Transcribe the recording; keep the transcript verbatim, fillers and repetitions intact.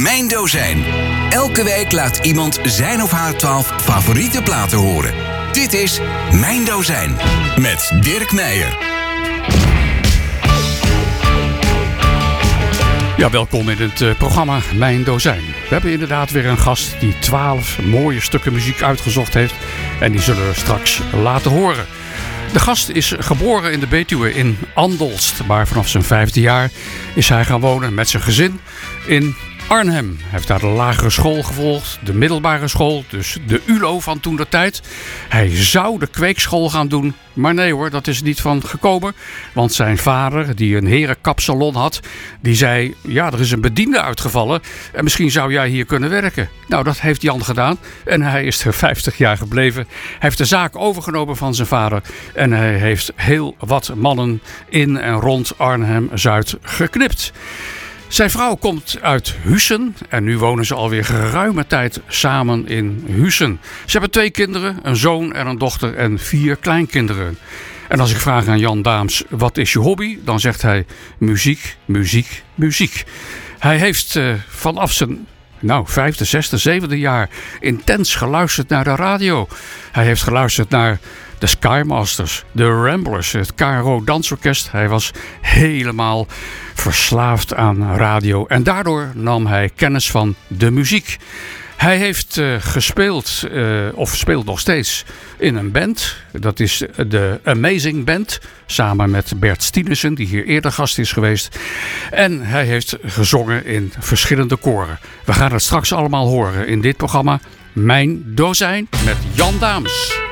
Mijn Dozijn. Elke week laat iemand zijn of haar twaalf favoriete platen horen. Dit is Mijn Dozijn met Dirk Meijer. Ja, welkom in het uh, programma Mijn Dozijn. We hebben inderdaad weer een gast die twaalf mooie stukken muziek uitgezocht heeft. En die zullen we straks laten horen. De gast is geboren in de Betuwe in Andelst. Maar vanaf zijn vijfde jaar is hij gaan wonen met zijn gezin in Arnhem. Hij heeft daar de lagere school gevolgd, de middelbare school, dus de U L O van toen de tijd. Hij zou de kweekschool gaan doen, maar nee hoor, dat is niet van gekomen. Want zijn vader, die een herenkapsalon had, die zei, ja, er is een bediende uitgevallen en misschien zou jij hier kunnen werken. Nou, dat heeft Jan gedaan en hij is er vijftig jaar gebleven. Hij heeft de zaak overgenomen van zijn vader en hij heeft heel wat mannen in en rond Arnhem-Zuid geknipt. Zijn vrouw komt uit Huissen en nu wonen ze alweer geruime tijd samen in Huissen. Ze hebben twee kinderen, een zoon en een dochter en vier kleinkinderen. En als ik vraag aan Jan Daams, wat is je hobby? Dan zegt hij muziek, muziek, muziek. Hij heeft uh, vanaf zijn nou, vijfde, zesde, zevende jaar intens geluisterd naar de radio. Hij heeft geluisterd naar de Skymasters, de Ramblers, het K R O Dansorkest. Hij was helemaal verslaafd aan radio en daardoor nam hij kennis van de muziek. Hij heeft uh, gespeeld, uh, of speelt nog steeds, in een band. Dat is de Amazing Band, samen met Bert Stienesen, die hier eerder gast is geweest. En hij heeft gezongen in verschillende koren. We gaan het straks allemaal horen in dit programma Mijn Dozijn met Jan Daams.